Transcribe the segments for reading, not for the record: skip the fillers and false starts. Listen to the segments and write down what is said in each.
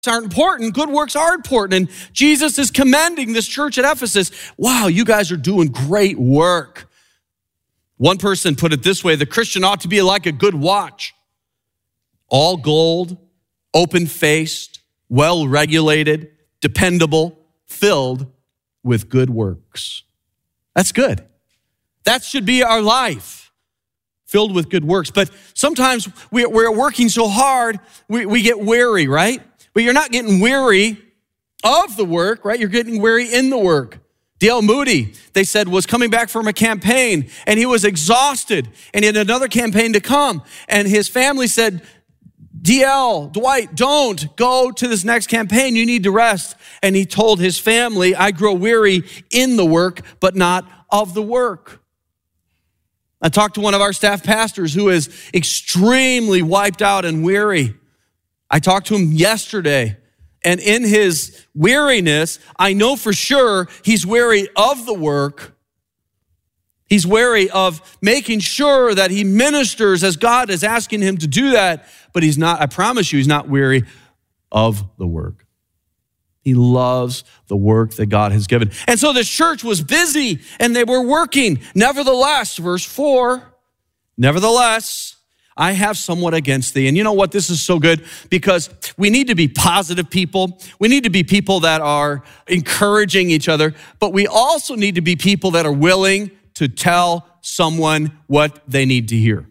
aren't important. Good works are important. And Jesus is commending this church at Ephesus. Wow, you guys are doing great work. One person put it this way: the Christian ought to be like a good watch. All gold, open-faced, well-regulated, dependable, filled with good works. That's good. That should be our life, filled with good works. But sometimes we're working so hard, we get weary, right? But you're not getting weary of the work, right? You're getting weary in the work. D.L. Moody, they said, was coming back from a campaign, and he was exhausted, and he had another campaign to come. And his family said, D.L., Dwight, don't go to this next campaign. You need to rest. And he told his family, I grow weary in the work, but not of the work. I talked to one of our staff pastors who is extremely wiped out and weary. I talked to him yesterday, and in his weariness, I know for sure he's weary of the work. He's wary of making sure that he ministers as God is asking him to do that, but he's not, I promise you, he's not weary of the work. He loves the work that God has given. And so this church was busy and they were working. Nevertheless, verse 4, nevertheless, I have somewhat against thee. And you know what? This is so good because we need to be positive people. We need to be people that are encouraging each other, but we also need to be people that are willing to tell someone what they need to hear.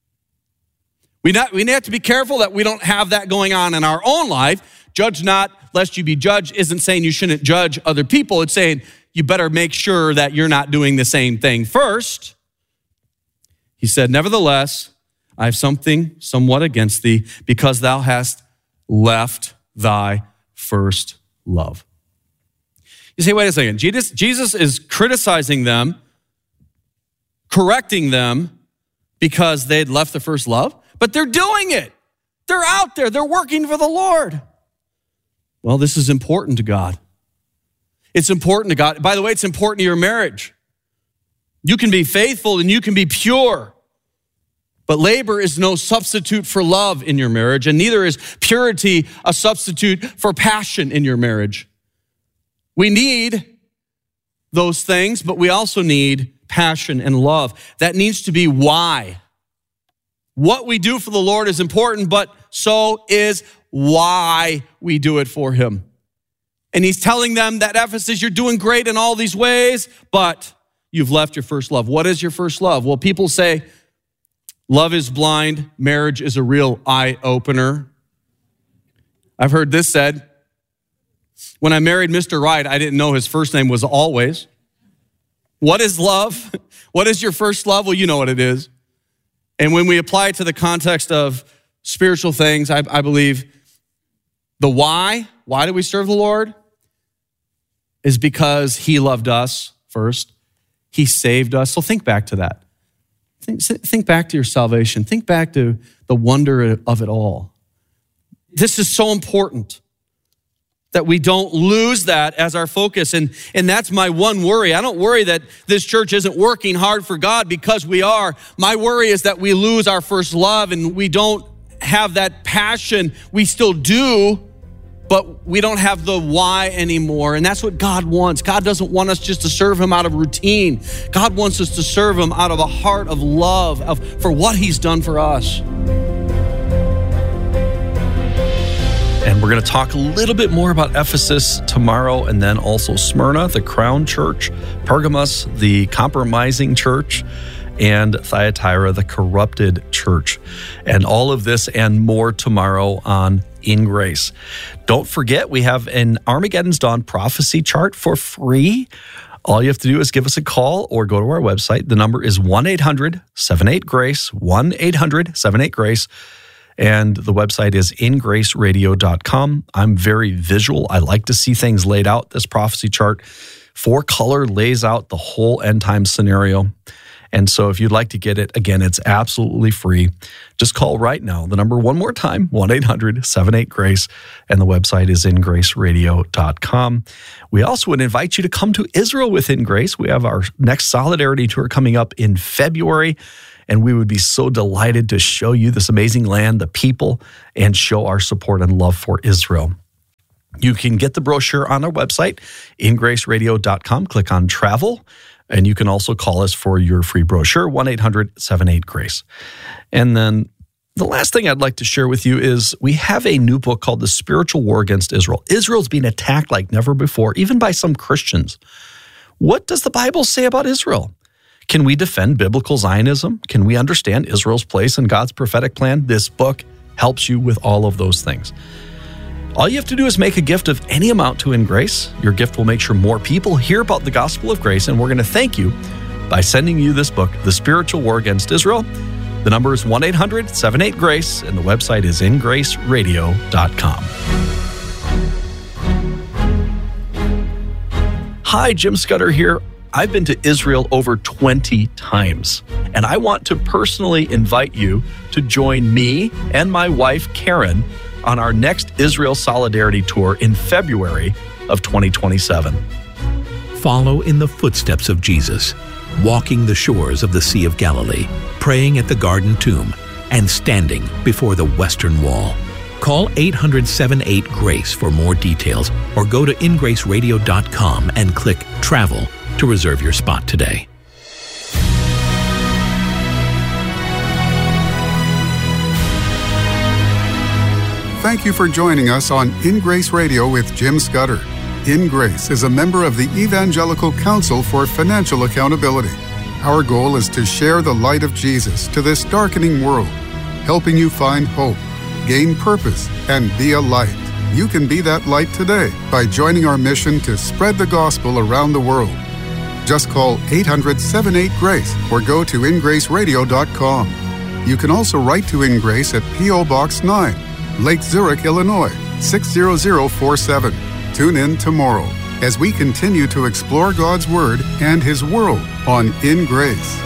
We have to be careful that we don't have that going on in our own life. Judge not, lest you be judged isn't saying you shouldn't judge other people. It's saying you better make sure that you're not doing the same thing first. He said, nevertheless, I have something somewhat against thee, because thou hast left thy first love. You say, wait a second. Jesus is criticizing them, correcting them because they'd left the first love, but they're doing it. They're out there. They're working for the Lord. Well, this is important to God. It's important to God. By the way, it's important to your marriage. You can be faithful and you can be pure, but labor is no substitute for love in your marriage, and neither is purity a substitute for passion in your marriage. We need those things, but we also need passion and love. That needs to be why. What we do for the Lord is important, but so is why we do it for him. And he's telling them that Ephesus, you're doing great in all these ways, but you've left your first love. What is your first love? Well, people say, love is blind, marriage is a real eye-opener. I've heard this said. When I married Mr. Right, I didn't know his first name was Always. What is love? What is your first love? Well, you know what it is. And when we apply it to the context of spiritual things, I believe the why do we serve the Lord? Is because he loved us first. He saved us. So think back to that. Think back to your salvation. Think back to the wonder of it all. This is so important that we don't lose that as our focus. And that's my one worry. I don't worry that this church isn't working hard for God, because we are. My worry is that we lose our first love and we don't have that passion. We still do, but we don't have the why anymore. And that's what God wants. God doesn't want us just to serve him out of routine. God wants us to serve him out of a heart of love for what he's done for us. And we're going to talk a little bit more about Ephesus tomorrow, and then also Smyrna, the crown church, Pergamos, the compromising church, and Thyatira, the corrupted church. And all of this and more tomorrow on In Grace. Don't forget, we have an Armageddon's Dawn prophecy chart for free. All you have to do is give us a call or go to our website. The number is 1-800-78-GRACE, 1-800-78-GRACE. And the website is ingraceradio.com. I'm very visual. I like to see things laid out. This prophecy chart, 4-color, lays out the whole end time scenario. And so if you'd like to get it, again, it's absolutely free. Just call right now. The number one more time, 1-800-78-GRACE. And the website is ingraceradio.com. We also would invite you to come to Israel within Grace. We have our next Solidarity Tour coming up in February. And we would be so delighted to show you this amazing land, the people, and show our support and love for Israel. You can get the brochure on our website, ingraceradio.com. Click on travel, and you can also call us for your free brochure, 1-800-78-GRACE. And then the last thing I'd like to share with you is we have a new book called The Spiritual War Against Israel. Israel's being attacked like never before, even by some Christians. What does the Bible say about Israel? Can we defend biblical Zionism? Can we understand Israel's place in God's prophetic plan? This book helps you with all of those things. All you have to do is make a gift of any amount to In Grace. Your gift will make sure more people hear about the gospel of grace, and we're going to thank you by sending you this book, The Spiritual War Against Israel. The number is 1-800-78-GRACE, and the website is ingraceradio.com. Hi, Jim Scudder here. I've been to Israel over 20 times, and I want to personally invite you to join me and my wife, Karen, on our next Israel Solidarity Tour in February of 2027. Follow in the footsteps of Jesus, walking the shores of the Sea of Galilee, praying at the Garden Tomb, and standing before the Western Wall. Call 800-78-GRACE for more details, or go to ingraceradio.com and click Travel to reserve your spot today. Thank you for joining us on In Grace Radio with Jim Scudder. In Grace is a member of the Evangelical Council for Financial Accountability. Our goal is to share the light of Jesus to this darkening world, helping you find hope, gain purpose, and be a light. You can be that light today by joining our mission to spread the gospel around the world. Just call 800-78-GRACE or go to ingraceradio.com. You can also write to In Grace at P.O. Box 9, Lake Zurich, Illinois, 60047. Tune in tomorrow as we continue to explore God's Word and His world on In Grace.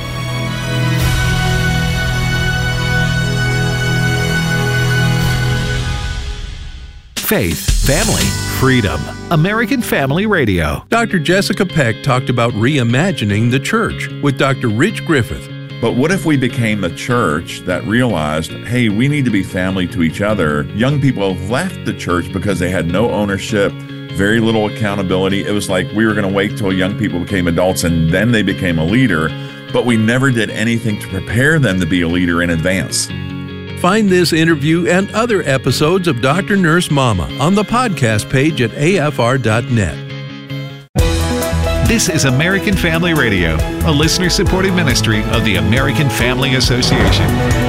Faith, family, freedom. American Family Radio. Dr. Jessica Peck talked about reimagining the church with Dr. Rich Griffith. But what if we became a church that realized, hey, we need to be family to each other? Young people left the church because they had no ownership, very little accountability. It was like we were going to wait till young people became adults and then they became a leader, but we never did anything to prepare them to be a leader in advance. Find this interview and other episodes of Dr. Nurse Mama on the podcast page at afr.net. This is American Family Radio, a listener-supported ministry of the American Family Association.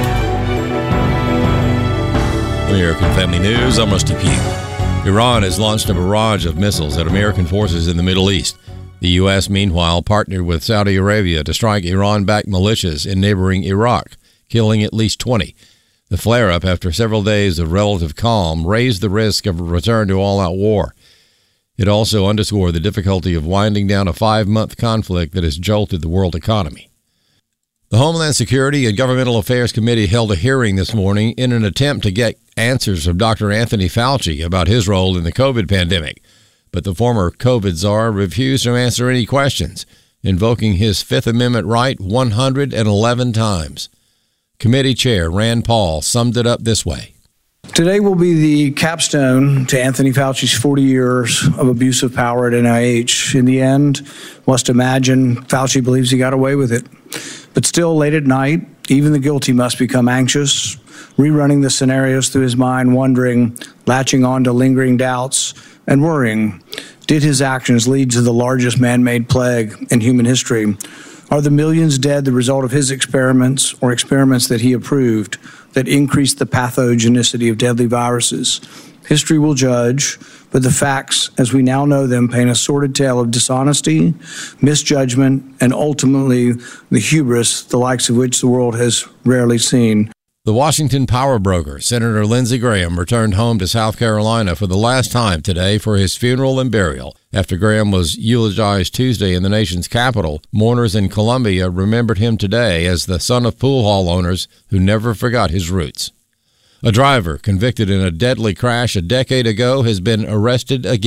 American Family News, I'm Rusty Pugh. Iran has launched a barrage of missiles at American forces in the Middle East. The U.S., meanwhile, partnered with Saudi Arabia to strike Iran-backed militias in neighboring Iraq, killing at least 20. The flare-up, after several days of relative calm, raised the risk of a return to all-out war. It also underscored the difficulty of winding down a 5-month conflict that has jolted the world economy. The Homeland Security and Governmental Affairs Committee held a hearing this morning in an attempt to get answers from Dr. Anthony Fauci about his role in the COVID pandemic. But the former COVID czar refused to answer any questions, invoking his Fifth Amendment right 111 times. Committee Chair Rand Paul summed it up this way. Today will be the capstone to Anthony Fauci's 40 years of abuse of power at NIH. In the end, must imagine Fauci believes he got away with it. But still, late at night, even the guilty must become anxious, rerunning the scenarios through his mind, wondering, latching on to lingering doubts, and worrying. Did his actions lead to the largest man-made plague in human history? Are the millions dead the result of his experiments or experiments that he approved that increased the pathogenicity of deadly viruses? History will judge, but the facts, as we now know them, paint a sordid tale of dishonesty, misjudgment, and ultimately the hubris, the likes of which the world has rarely seen. The Washington power broker, Senator Lindsey Graham, returned home to South Carolina for the last time today for his funeral and burial. After Graham was eulogized Tuesday in the nation's capital, mourners in Columbia remembered him today as the son of pool hall owners who never forgot his roots. A driver convicted in a deadly crash a decade ago has been arrested again.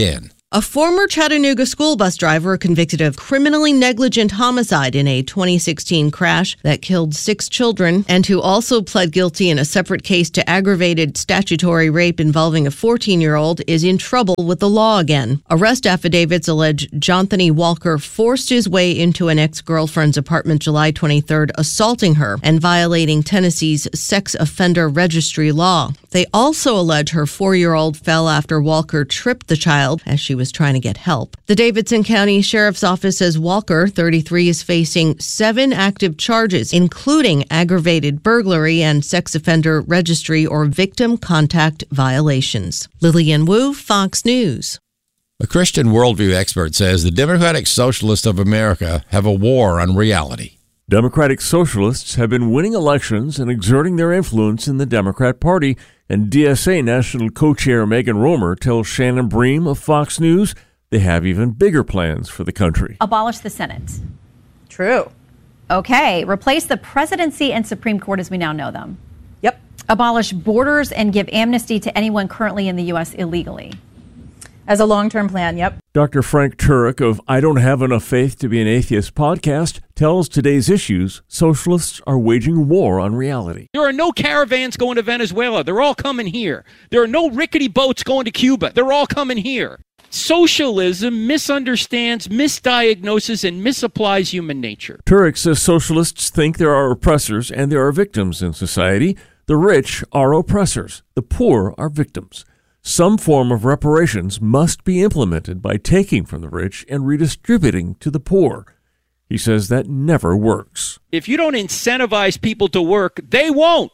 A former Chattanooga school bus driver convicted of criminally negligent homicide in a 2016 crash that killed 6 children, and who also pled guilty in a separate case to aggravated statutory rape involving a 14-year-old, is in trouble with the law again. Arrest affidavits allege Jonthony Walker forced his way into an ex-girlfriend's apartment July 23rd, assaulting her and violating Tennessee's sex offender registry law. They also allege her 4-year-old fell after Walker tripped the child as she was trying to get help. The Davidson County Sheriff's Office says Walker, 33, is facing 7 active charges, including aggravated burglary and sex offender registry or victim contact violations. Lillian Wu, Fox News. A Christian worldview expert says the Democratic Socialists of America have a war on reality. Democratic Socialists have been winning elections and exerting their influence in the Democrat Party, and DSA National Co-Chair Megan Romer tells Shannon Bream of Fox News they have even bigger plans for the country. Abolish the Senate. True. Okay. Replace the presidency and Supreme Court as we now know them. Yep. Abolish borders and give amnesty to anyone currently in the U.S. illegally. As a long-term plan, yep. Dr. Frank Turek of I Don't Have Enough Faith to Be an Atheist podcast tells Today's Issues socialists are waging war on reality. There are no caravans going to Venezuela. They're all coming here. There are no rickety boats going to Cuba. They're all coming here. Socialism misunderstands, misdiagnoses, and misapplies human nature. Turek says socialists think there are oppressors and there are victims in society. The rich are oppressors. The poor are victims. Some form of reparations must be implemented by taking from the rich and redistributing to the poor. He says that never works. If you don't incentivize people to work, they won't.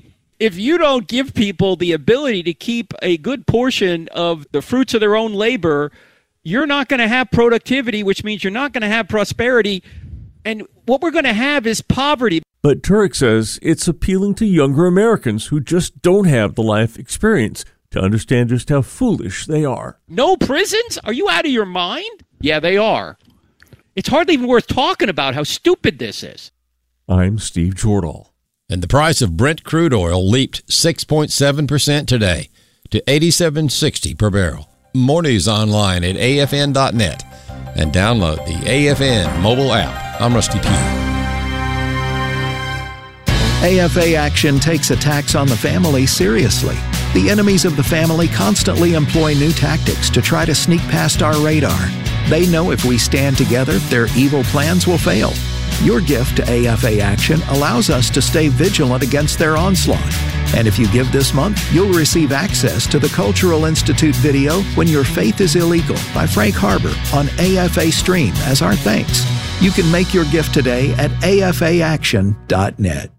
If you don't give people the ability to keep a good portion of the fruits of their own labor, you're not going to have productivity, which means you're not going to have prosperity. And what we're going to have is poverty. But Turek says it's appealing to younger Americans who just don't have the life experience to understand just how foolish they are. No prisons? Are you out of your mind? Yeah, they are. It's hardly even worth talking about how stupid this is. I'm Steve Jordahl. And the price of Brent crude oil leaped 6.7% today to $87.60 per barrel. More news online at afn.net and download the AFN mobile app. I'm Rusty Pugh. AFA Action takes attacks on the family seriously. The enemies of the family constantly employ new tactics to try to sneak past our radar. They know if we stand together, their evil plans will fail. Your gift to AFA Action allows us to stay vigilant against their onslaught. And if you give this month, you'll receive access to the Cultural Institute video When Your Faith is Illegal by Frank Harbor on AFA Stream as our thanks. You can make your gift today at afaaction.net.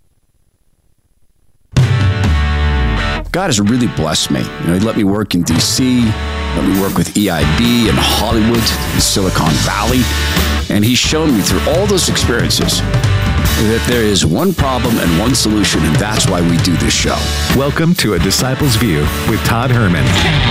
God has really blessed me. He let me work in D.C., let me work with EIB in Hollywood, in Silicon Valley, and He's shown me through all those experiences that there is one problem and one solution, and that's why we do this show. Welcome to A Disciple's View with Todd Herman.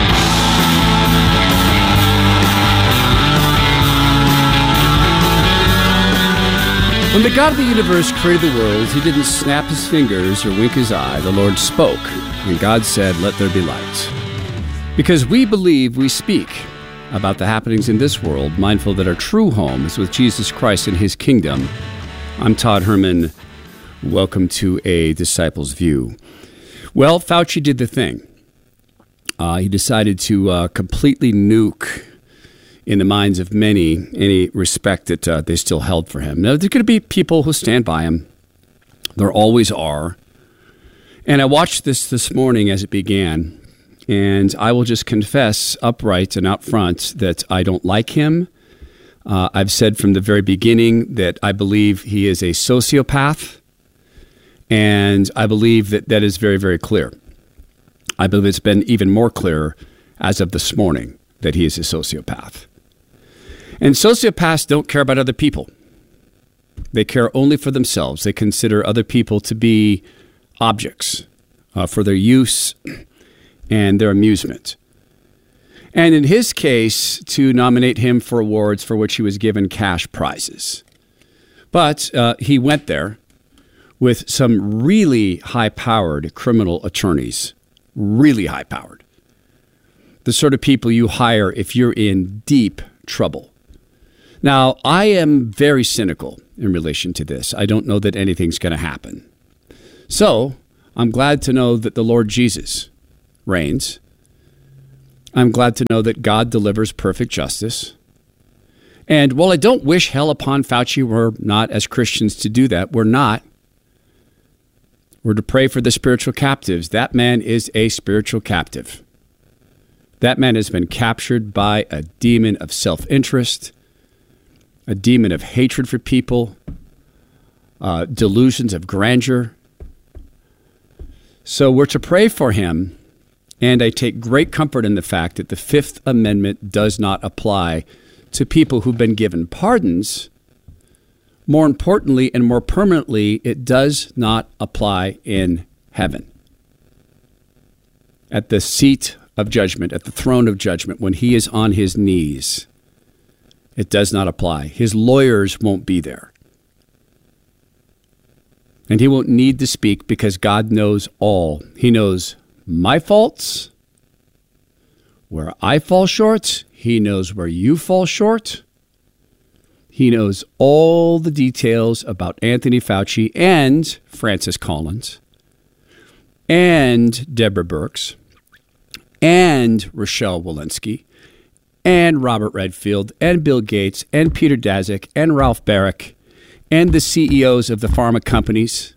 When the God of the universe created the world, He didn't snap His fingers or wink His eye. The Lord spoke, and God said, "Let there be light." Because we believe, we speak about the happenings in this world, mindful that our true home is with Jesus Christ and His kingdom. I'm Todd Herman. Welcome to A Disciple's View. Well, Fauci did the thing. He decided to completely nuke, in the minds of many, any respect that they still held for him. Now, there's going to be people who stand by him. There always are. And I watched this morning as it began, and I will just confess upright and out front that I don't like him. I've said from the very beginning that I believe he is a sociopath, and I believe that is very, very clear. I believe it's been even more clear as of this morning that he is a sociopath. And sociopaths don't care about other people. They care only for themselves. They consider other people to be objects for their use and their amusement. And in his case, to nominate him for awards for which he was given cash prizes. But he went there with some really high-powered criminal attorneys, really high-powered. the sort of people you hire if you're in deep trouble. Now, I am very cynical in relation to this. I don't know that anything's going to happen. So, I'm glad to know that the Lord Jesus reigns. I'm glad to know that God delivers perfect justice. And while I don't wish hell upon Fauci, we're not, as Christians, to do that. We're not. We're to pray for the spiritual captives. That man is a spiritual captive. That man has been captured by a demon of self-interest, a demon of hatred for people, delusions of grandeur. So we're to pray for him, and I take great comfort in the fact that the Fifth Amendment does not apply to people who've been given pardons. More importantly and more permanently, it does not apply in heaven. At the seat of judgment, at the throne of judgment, when he is on his knees, it does not apply. His lawyers won't be there. And he won't need to speak because God knows all. He knows my faults, where I fall short. He knows where you fall short. He knows all the details about Anthony Fauci and Francis Collins and Deborah Birx and Rochelle Walensky and Robert Redfield and Bill Gates and Peter Daszak and Ralph Baric and the CEOs of the pharma companies.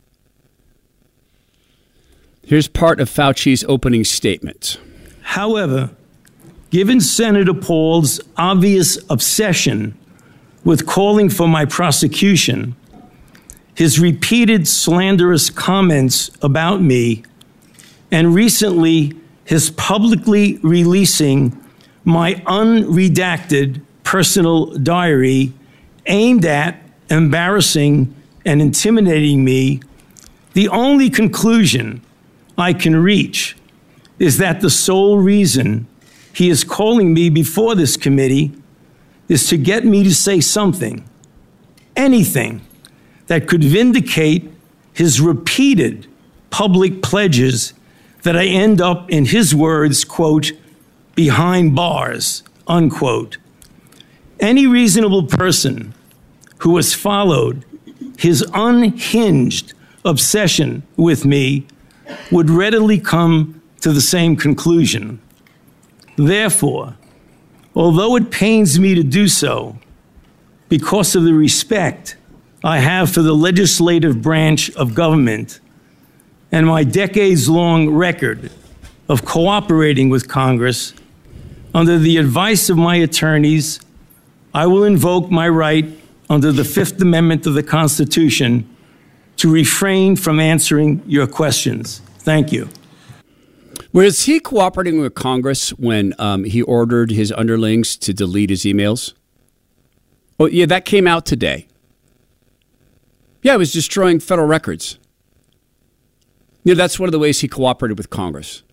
Here's part of Fauci's opening statement. However, given Senator Paul's obvious obsession with calling for my prosecution, his repeated slanderous comments about me, and recently his publicly releasing my unredacted personal diary aimed at embarrassing and intimidating me, the only conclusion I can reach is that the sole reason he is calling me before this committee is to get me to say something, anything, that could vindicate his repeated public pledges that I end up, in his words, quote, behind bars, unquote. Any reasonable person who has followed his unhinged obsession with me would readily come to the same conclusion. Therefore, although it pains me to do so, because of the respect I have for the legislative branch of government and my decades-long record of cooperating with Congress, under the advice of my attorneys, I will invoke my right under the Fifth Amendment of the Constitution to refrain from answering your questions. Thank you. Was he cooperating with Congress when he ordered his underlings to delete his emails? Oh, yeah, that came out today. Yeah, it was destroying federal records. You know, that's one of the ways he cooperated with Congress.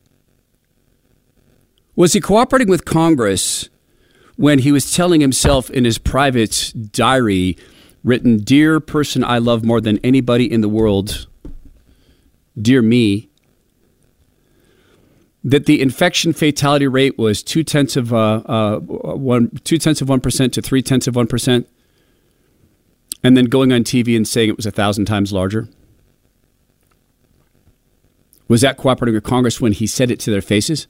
Was he cooperating with Congress when he was telling himself in his private diary, written, "Dear person I love more than anybody in the world, dear me," that the infection fatality rate was 0.2% to 0.3%, and then going on TV and saying it was 1,000 times larger? Was that cooperating with Congress when he said it to their faces?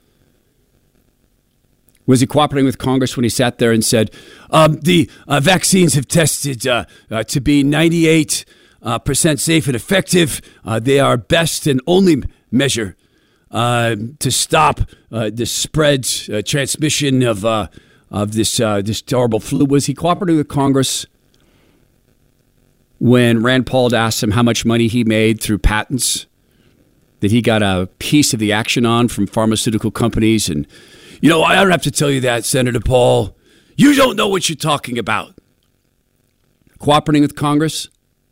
Was he cooperating with Congress when he sat there and said, the vaccines have tested to be 98% safe and effective. They are best and only measure to stop the spread, transmission of this horrible flu? Was he cooperating with Congress when Rand Paul asked him how much money he made through patents that he got a piece of the action on from pharmaceutical companies? And, you know, I don't have to tell you that, Senator Paul. You don't know what you're talking about. Cooperating with Congress?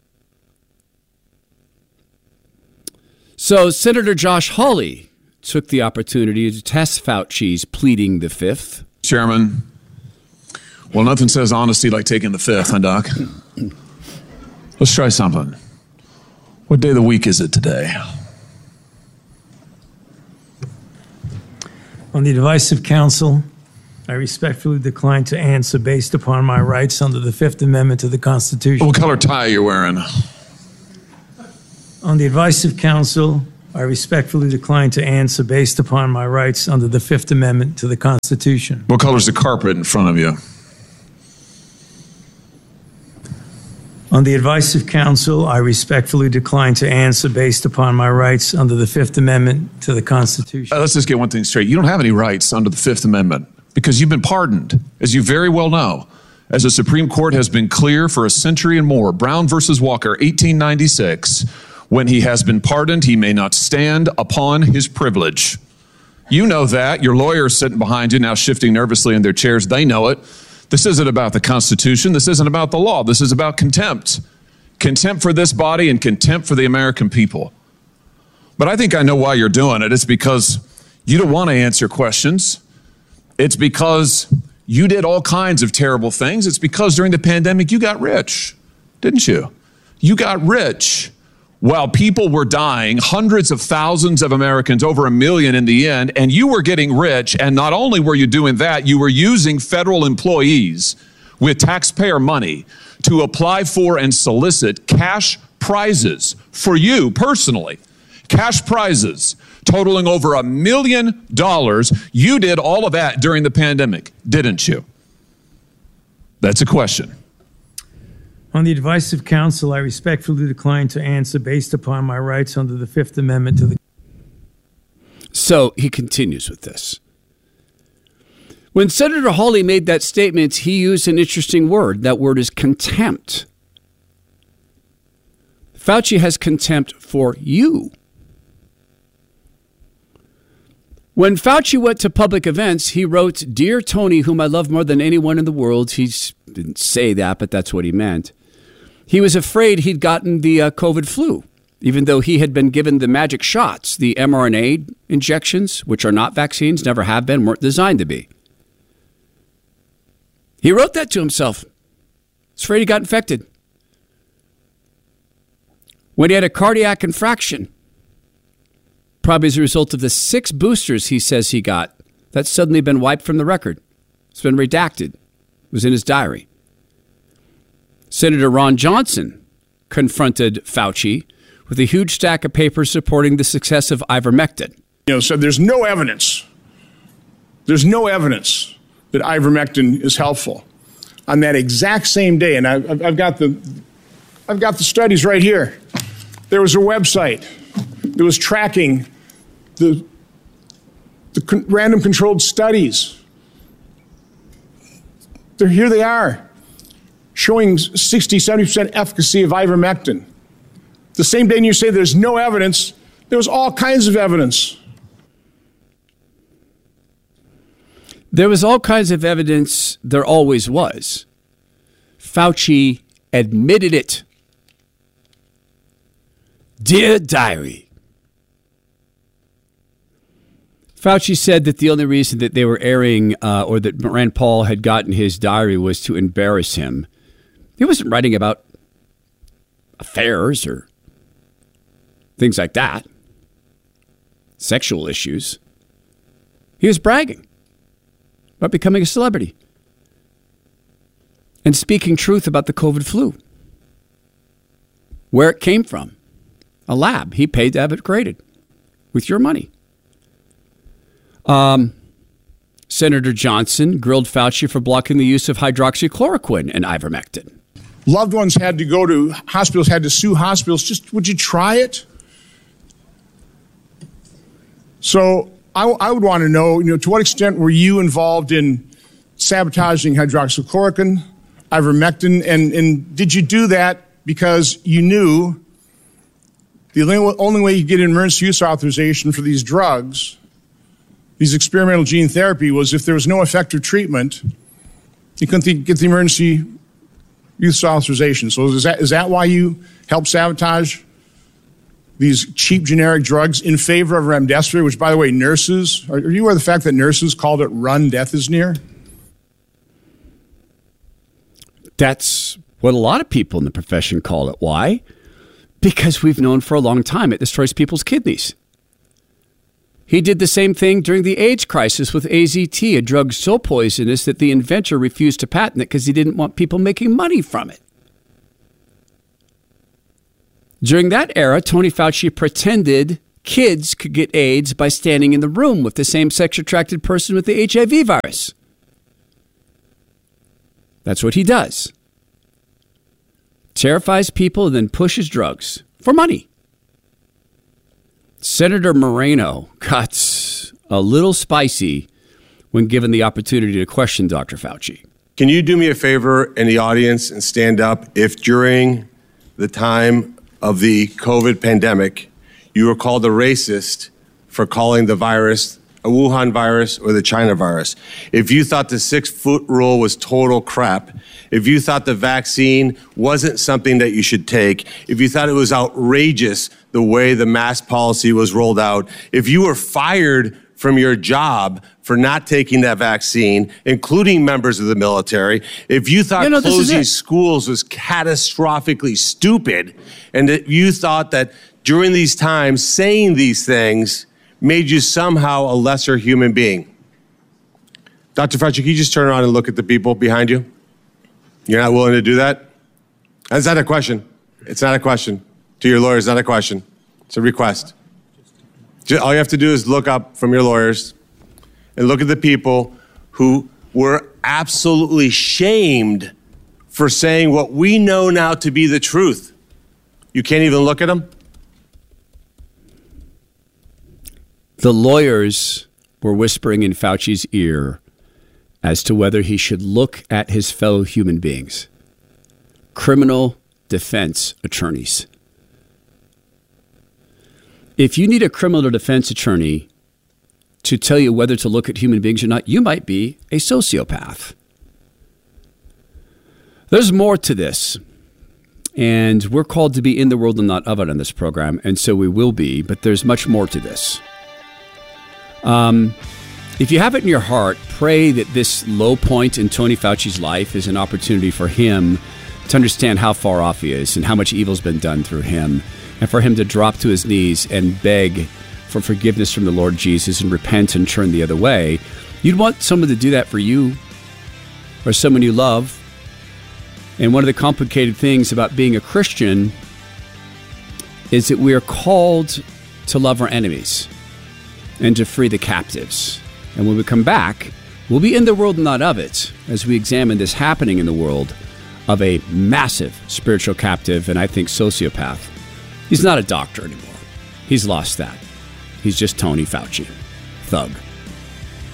So Senator Josh Hawley took the opportunity to test Fauci's pleading the Fifth. Chairman, well, nothing says honesty like taking the Fifth, huh, Doc? Let's try something. What day of the week is it today? On the advice of counsel, I respectfully decline to answer based upon my rights under the Fifth Amendment to the Constitution. What color tie are you wearing? On the advice of counsel, I respectfully decline to answer based upon my rights under the Fifth Amendment to the Constitution. What color's the carpet in front of you? On the advice of counsel, I respectfully decline to answer based upon my rights under the Fifth Amendment to the Constitution. Let's just get one thing straight. You don't have any rights under the Fifth Amendment because you've been pardoned, as you very well know. As the Supreme Court has been clear for a century and more, Brown versus Walker, 1896, when he has been pardoned, he may not stand upon his privilege. You know that. Your lawyers sitting behind you now shifting nervously in their chairs, they know it. This isn't about the Constitution. This isn't about the law. This is about contempt. Contempt for this body and contempt for the American people. But I think I know why you're doing it. It's because you don't want to answer questions. It's because you did all kinds of terrible things. It's because during the pandemic, you got rich, didn't you? You got rich while people were dying, hundreds of thousands of Americans, over 1 million in the end, and you were getting rich. And not only were you doing that, you were using federal employees with taxpayer money to apply for and solicit cash prizes for you personally. Cash prizes totaling over $1 million. You did all of that during the pandemic, didn't you? That's a question. On the advice of counsel, I respectfully decline to answer based upon my rights under the Fifth Amendment to the... So he continues with this. When Senator Hawley made that statement, he used an interesting word. That word is contempt. Fauci has contempt for you. When Fauci went to public events, he wrote, "Dear Tony, whom I love more than anyone in the world." He didn't say that, but that's what he meant. He was afraid he'd gotten the COVID flu, even though he had been given the magic shots, the mRNA injections, which are not vaccines, never have been, weren't designed to be. He wrote that to himself. He's afraid he got infected. When he had a cardiac infraction, probably as a result of the 6 boosters he says he got, that's suddenly been wiped from the record. It's been redacted. It was in his diary. Senator Ron Johnson confronted Fauci with a huge stack of papers supporting the success of ivermectin. So there's no evidence. There's no evidence that ivermectin is helpful. On that exact same day, and I've got the studies right here. There was a website that was tracking the random controlled studies. Here they are, showing 60, 70% efficacy of ivermectin. The same day you say there's no evidence, there was all kinds of evidence. There was all kinds of evidence. There always was. Fauci admitted it. Dear Diary. Fauci said that the only reason that they were airing or that Rand Paul had gotten his diary was to embarrass him. He wasn't writing about affairs or things like that, sexual issues. He was bragging about becoming a celebrity and speaking truth about the COVID flu, where it came from, a lab he paid to have it created with your money. Senator Johnson grilled Fauci for blocking the use of hydroxychloroquine and ivermectin. Loved ones had to go to hospitals, had to sue hospitals. Just, would you try it? So I would want to know, to what extent were you involved in sabotaging hydroxychloroquine, ivermectin, and did you do that because you knew the only way you get an emergency use authorization for these drugs, these experimental gene therapy, was if there was no effective treatment, you couldn't get the emergency use authorization. So is that why you helped sabotage these cheap generic drugs in favor of remdesivir, which, by the way, nurses, are you aware of the fact that nurses called it "run, death is near"? That's what a lot of people in the profession call it. Why? Because we've known for a long time it destroys people's kidneys. He did the same thing during the AIDS crisis with AZT, a drug so poisonous that the inventor refused to patent it because he didn't want people making money from it. During that era, Tony Fauci pretended kids could get AIDS by standing in the room with the same-sex attracted person with the HIV virus. That's what he does. Terrifies people and then pushes drugs for money. Senator Moreno got a little spicy when given the opportunity to question Dr. Fauci. Can you do me a favor in the audience and stand up if during the time of the COVID pandemic, you were called a racist for calling the virus a Wuhan virus or the China virus? If you thought the 6-foot rule was total crap, if you thought the vaccine wasn't something that you should take, if you thought it was outrageous the way the mask policy was rolled out, if you were fired from your job for not taking that vaccine, including members of the military, if you thought closing schools was catastrophically stupid, and that you thought that during these times saying these things made you somehow a lesser human being. Dr. Fauci, can you just turn around and look at the people behind you? You're not willing to do that? That's not a question. It's not a question. To your lawyers, not a question. It's a request. All you have to do is look up from your lawyers and look at the people who were absolutely shamed for saying what we know now to be the truth. You can't even look at them? The lawyers were whispering in Fauci's ear as to whether he should look at his fellow human beings, criminal defense attorneys. If you need a criminal defense attorney to tell you whether to look at human beings or not, you might be a sociopath. There's more to this. And we're called to be in the world and not of it on this program, and so we will be, but there's much more to this. If you have it in your heart, pray that this low point in Tony Fauci's life is an opportunity for him to understand how far off he is and how much evil's been done through him, and for him to drop to his knees and beg for forgiveness from the Lord Jesus and repent and turn the other way. You'd want someone to do that for you or someone you love. And one of the complicated things about being a Christian is that we are called to love our enemies and to free the captives. And when we come back, we'll be in the world and not of it as we examine this happening in the world of a massive spiritual captive and I think sociopath. He's not a doctor anymore. He's lost that. He's just Tony Fauci. Thug.